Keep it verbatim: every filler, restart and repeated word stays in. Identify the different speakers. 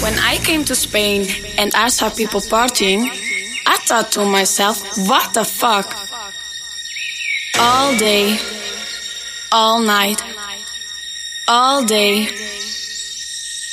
Speaker 1: When I came to Spain and I saw people partying, I thought to myself, what the fuck? All day, all night, all day,